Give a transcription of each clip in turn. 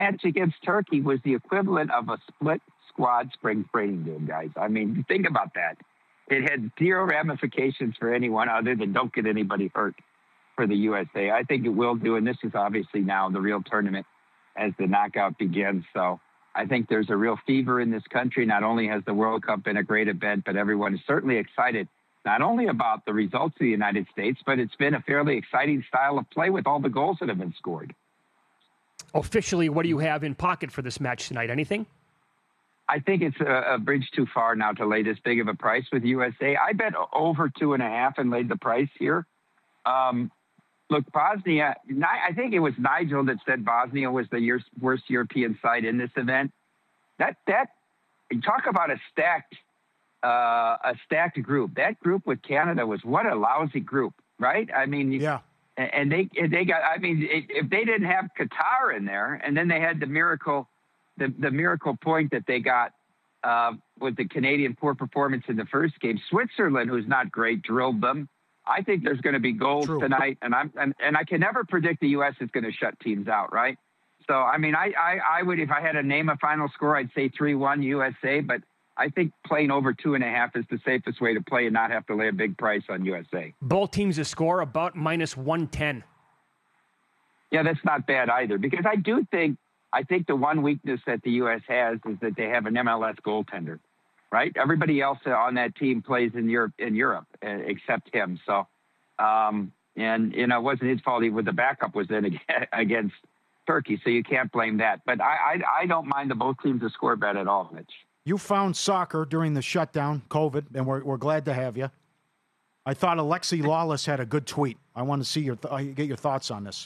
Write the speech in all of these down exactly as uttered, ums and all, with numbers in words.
match against Turkey was the equivalent of a split squad spring training game, guys. I mean, think about that. It had zero ramifications for anyone other than don't get anybody hurt for the U S A. I think it will do, and this is obviously now the real tournament as the knockout begins. So I think there's a real fever in this country. Not only has the World Cup been a great event, but everyone is certainly excited not only about the results of the United States, but it's been a fairly exciting style of play with all the goals that have been scored. Officially, what do you have in pocket for this match tonight? Anything? I think it's a, a bridge too far now to lay this big of a price with U S A. I bet over two and a half and laid the price here. Um, look, Bosnia, I think it was Nigel that said Bosnia was the year's worst European side in this event. That, that, talk about a stacked, uh, a stacked group. That group with Canada was what a lousy group, right? I mean, yeah. And they, they got, I mean, if they didn't have Qatar in there and then they had the miracle, the, the miracle point that they got uh, with the Canadian poor performance in the first game, Switzerland, who's not great, drilled them. I think there's going to be goals True. tonight, and I'm and, and I can never predict the U S is going to shut teams out, right? So, I mean, I, I, I would, if I had to name a final score, I'd say three one U S A, but I think playing over two and a half is the safest way to play and not have to lay a big price on U S A. Both teams to score about minus one ten. Yeah, that's not bad either, because I do think, I think the one weakness that the U S has is that they have an M L S goaltender, right? Everybody else on that team plays in Europe, in Europe uh, except him. So, um, and, you know, it wasn't his fault. He, with the backup was in against Turkey, so you can't blame that. But I, I, I don't mind the both teams to score bet at all, Mitch. You found soccer during the shutdown, COVID, and we're, we're glad to have you. I thought Alexi Lawless had a good tweet. I want to see your th- get your thoughts on this.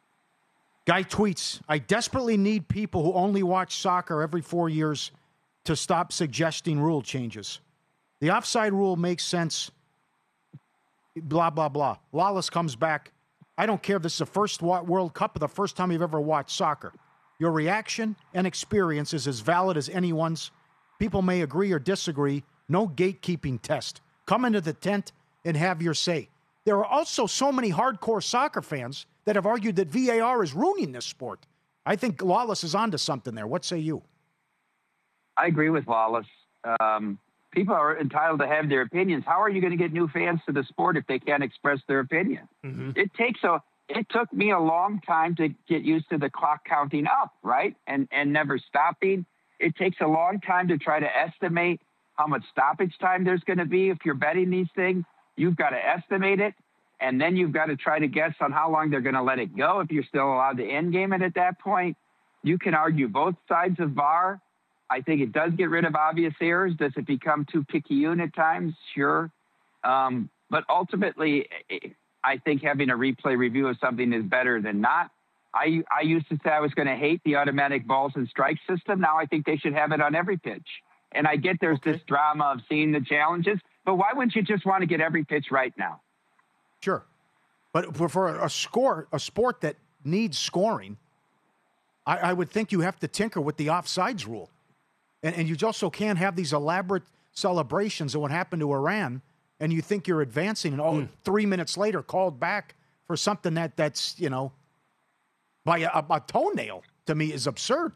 Guy tweets, I desperately need people who only watch soccer every four years to stop suggesting rule changes. The offside rule makes sense, blah, blah, blah. Lawless comes back. I don't care if this is the first World Cup or the first time you've ever watched soccer. Your reaction and experience is as valid as anyone's. People may agree or disagree. No gatekeeping test. Come into the tent and have your say. There are also so many hardcore soccer fans that have argued that V A R is ruining this sport. I think Lawless is onto something there. What say you? I agree with Lawless. Um, people are entitled to have their opinions. How are you going to get new fans to the sport if they can't express their opinion? Mm-hmm. It takes a. It took me a long time to get used to the clock counting up, right, and and never stopping. It takes a long time to try to estimate how much stoppage time there's going to be if you're betting these things. You've got to estimate it, and then you've got to try to guess on how long they're going to let it go if you're still allowed to end game it at that point. You can argue both sides of V A R. I think it does get rid of obvious errors. Does it become too picayune at times? Sure. Um, but ultimately, I think having a replay review of something is better than not. I, I used to say I was going to hate the automatic balls and strike system. Now I think they should have it on every pitch. And I get there's okay. this drama of seeing the challenges, but why wouldn't you just want to get every pitch right now? Sure. But for a score, a sport that needs scoring, I, I would think you have to tinker with the offsides rule. And, and you also can't have these elaborate celebrations of what happened to Iran, and you think you're advancing, and oh, mm. three minutes later called back for something that, that's, you know, by a, a toenail, to me, is absurd.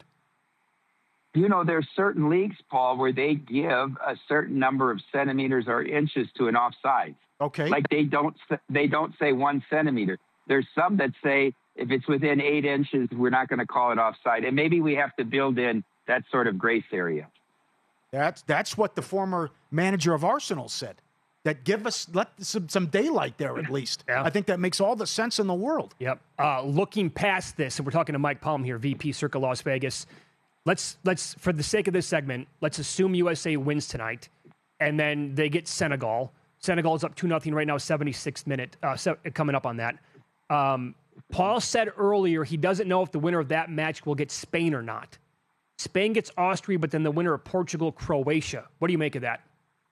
You know, there's certain leagues, Paul, where they give a certain number of centimeters or inches to an offside. Okay. Like they don't they don't say one centimeter. There's some that say if it's within eight inches, we're not going to call it offside. And maybe we have to build in that sort of grace area. That's that's what the former manager of Arsenal said. That give us let some, some daylight there at least. Yeah. I think that makes all the sense in the world. Yep. Uh, looking past this, and we're talking to Mike Palm here, V P Circa Las Vegas. Let's let's for the sake of this segment, let's assume U S A wins tonight, and then they get Senegal. Senegal is up two nothing right now, seventy-sixth minute uh, se- coming up on that. Um, Paul said earlier he doesn't know if the winner of that match will get Spain or not. Spain gets Austria, but then the winner of Portugal, Croatia. What do you make of that?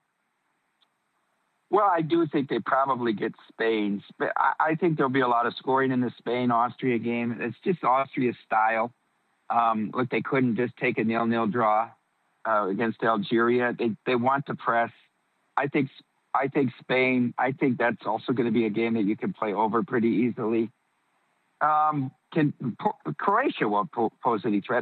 Well, I do think they probably get Spain. I think there'll be a lot of scoring in the Spain-Austria game. It's just Austria's style. Um, look, they couldn't just take a nil-nil draw uh, against Algeria. They they want to press. I think I think Spain. I think that's also going to be a game that you can play over pretty easily. Um, can Croatia won't pose any threat.